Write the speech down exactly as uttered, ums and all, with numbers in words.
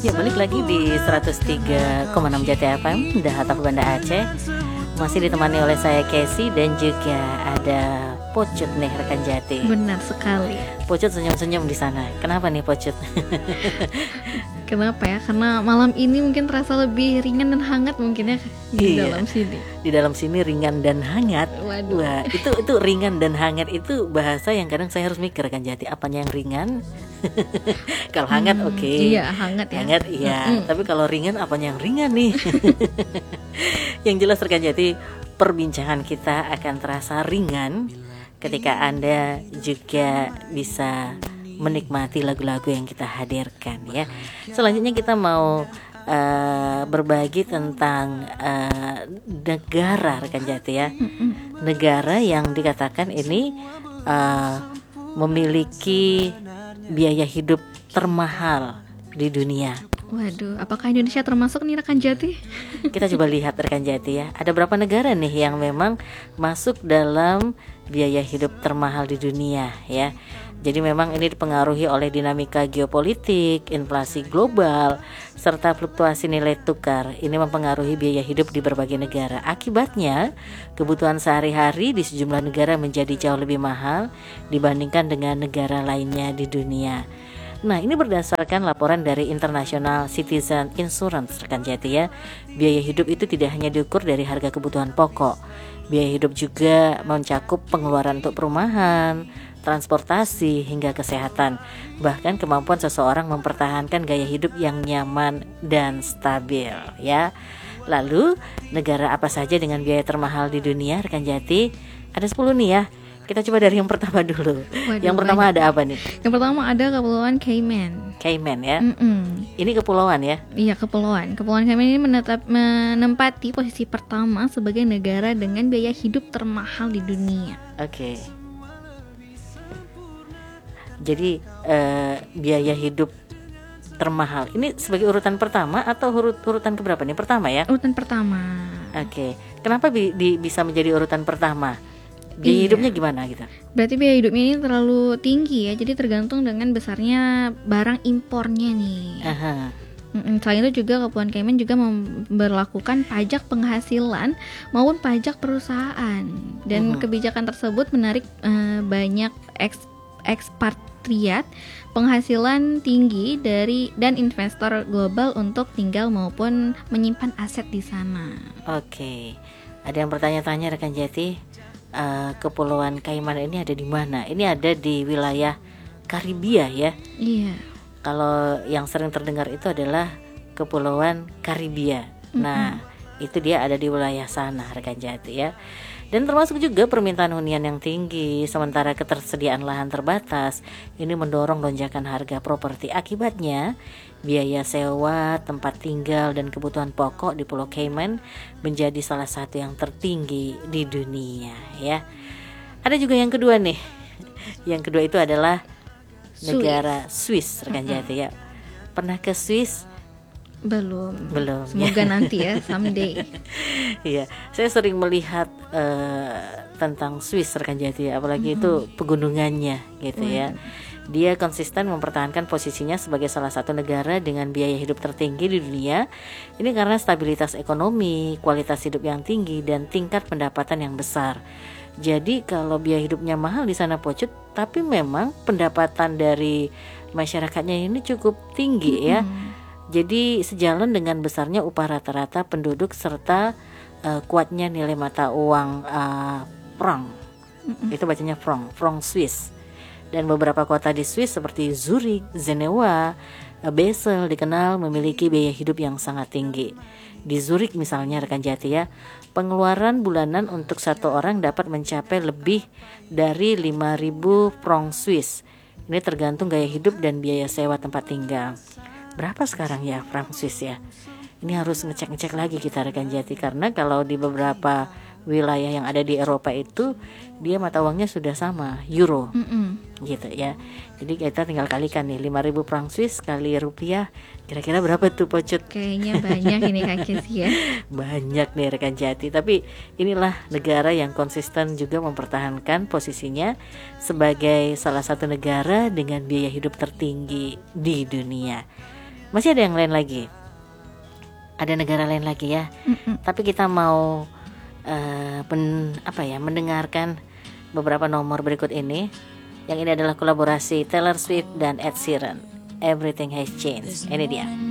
Ya, balik lagi di seratus tiga koma enam J T F M Dahata Banda Aceh. Masih ditemani oleh saya Casey dan juga ada Pocut nih rekan Jati. Benar sekali. Pocut senyum-senyum di sana. Kenapa nih Pocut? Kenapa ya? Karena malam ini mungkin terasa lebih ringan dan hangat mungkin ya di Iya, dalam sini. Di dalam sini ringan dan hangat. Waduh. Wah, itu itu ringan dan hangat itu bahasa yang kadang saya harus mikir rekan Jati. Apanya yang ringan? Kalau hangat Hmm, oke. Iya, hangat ya. Hangat iya. Mm-mm. Tapi kalau ringan apanya yang ringan nih? Yang jelas rekan Jati, perbincangan kita akan terasa ringan ketika Anda juga bisa menikmati lagu-lagu yang kita hadirkan ya. Selanjutnya kita mau uh, berbagi tentang uh, negara rekan Jati ya. Negara yang dikatakan ini uh, memiliki biaya hidup termahal di dunia. Waduh, apakah Indonesia termasuk nih rekan Jati? Kita coba lihat rekan Jati ya. Ada berapa negara nih yang memang masuk dalam biaya hidup termahal di dunia ya. Jadi memang ini dipengaruhi oleh dinamika geopolitik, inflasi global, serta fluktuasi nilai tukar. Ini mempengaruhi biaya hidup di berbagai negara. Akibatnya, kebutuhan sehari-hari di sejumlah negara menjadi jauh lebih mahal dibandingkan dengan negara lainnya di dunia. Nah, ini berdasarkan laporan dari International Citizen Insurance rekan Jati ya. Biaya hidup itu tidak hanya diukur dari harga kebutuhan pokok. Biaya hidup juga mencakup pengeluaran untuk perumahan, transportasi, hingga kesehatan. Bahkan kemampuan seseorang mempertahankan gaya hidup yang nyaman dan stabil ya. Lalu, negara apa saja dengan biaya termahal di dunia rekan Jati? Ada sepuluh nih ya. Kita coba dari yang pertama dulu. Waduh, yang pertama banyak. ada apa nih? Yang pertama ada Kepulauan Cayman. Cayman ya. Mm-mm. Ini kepulauan ya. Iya, kepulauan. Kepulauan Cayman ini menetap, menempati posisi pertama sebagai negara dengan biaya hidup termahal di dunia. Oke. Jadi eh, biaya hidup termahal ini sebagai urutan pertama atau urut urutan keberapa nih? Pertama ya. Urutan pertama. Oke. Kenapa bi- di- bisa menjadi urutan pertama? Biaya Iya. hidupnya gimana gitu? Berarti biaya hidupnya ini terlalu tinggi ya. Jadi tergantung dengan besarnya barang impornya nih. Aha. Mm-mm. Selain itu juga Kepulauan Cayman juga memberlakukan pajak penghasilan maupun pajak perusahaan. Dan Mhm. kebijakan tersebut menarik eh, banyak eks- ekspatriat penghasilan tinggi dari dan investor global untuk tinggal maupun menyimpan aset di sana. Oke. Ada yang bertanya-tanya rekan Jati, uh, Kepulauan Cayman ini ada di mana? Ini ada di wilayah Karibia ya. Iya. Kalau yang sering terdengar itu adalah Kepulauan Karibia. Nah, itu dia ada di wilayah sana rekan Jati ya. Dan termasuk juga permintaan hunian yang tinggi, sementara ketersediaan lahan terbatas. Ini mendorong lonjakan harga properti. Akibatnya, biaya sewa, tempat tinggal, dan kebutuhan pokok di Pulau Cayman menjadi salah satu yang tertinggi di dunia ya. Ada juga yang kedua nih. Yang kedua itu adalah negara Swiss rekan Jati ya. Pernah ke Swiss? Belum. Belum. Semoga nanti ya, someday. Iya, saya sering melihat uh, tentang Swiss rekan Jati ya, apalagi mm-hmm. itu pegunungannya gitu ya. Dia konsisten mempertahankan posisinya sebagai salah satu negara dengan biaya hidup tertinggi di dunia. Ini karena stabilitas ekonomi, kualitas hidup yang tinggi, dan tingkat pendapatan yang besar. Jadi kalau biaya hidupnya mahal di sana Pocut, tapi memang pendapatan dari masyarakatnya ini cukup tinggi ya. Mm-hmm. Jadi sejalan dengan besarnya upah rata-rata penduduk serta uh, kuatnya nilai mata uang uh, franc. Mm-hmm. Itu bacanya franc, franc Swiss. Dan beberapa kota di Swiss seperti Zurich, Jenewa, Basel dikenal memiliki biaya hidup yang sangat tinggi. Di Zurich misalnya rekan Jati ya, pengeluaran bulanan untuk satu orang dapat mencapai lebih dari lima ribu franc Swiss. Ini tergantung gaya hidup dan biaya sewa tempat tinggal. Berapa sekarang ya franc Swiss ya? Ini harus ngecek-ngecek lagi kita rekan Jati, karena kalau di beberapa wilayah yang ada di Eropa itu dia mata uangnya sudah sama euro. Mm-mm. Gitu ya. Jadi kita tinggal kalikan nih lima ribu franc Swiss kali rupiah, kira-kira berapa tuh Pocut? Kayaknya banyak ini Kak Kesi ya. Banyak nih rekan Jati. Tapi inilah negara yang konsisten juga mempertahankan posisinya sebagai salah satu negara dengan biaya hidup tertinggi di dunia. Masih ada yang lain lagi. Ada negara lain lagi ya. Mm-mm. Tapi kita mau uh, pen, apa ya mendengarkan beberapa nomor berikut ini. Yang ini adalah kolaborasi Taylor Swift dan Ed Sheeran. Everything Has Changed. Ini dia.